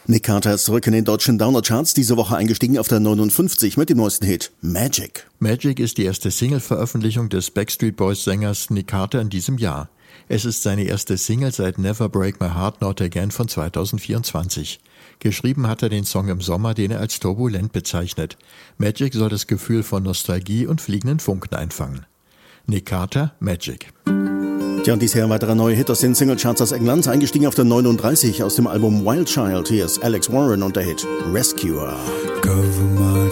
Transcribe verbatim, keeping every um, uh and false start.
Nick Carter ist zurück in den deutschen Downer-Charts, diese Woche eingestiegen auf der neunundfünfzig mit dem neuesten Hit Magic. Magic ist die erste Single-Veröffentlichung des Backstreet Boys-Sängers Nick Carter in diesem Jahr. Es ist seine erste Single seit Never Break My Heart Not Again von zweitausendvierundzwanzig. Geschrieben hat er den Song im Sommer, den er als turbulent bezeichnet. Magic soll das Gefühl von Nostalgie und fliegenden Funken einfangen. Nick Carter, Magic. Tja, und dies hier ein weiterer neuer Hit aus den Singlecharts aus England, eingestiegen auf der neununddreißig aus dem Album Wild Child. Hier ist Alex Warren und der Hit Rescuer. Cover my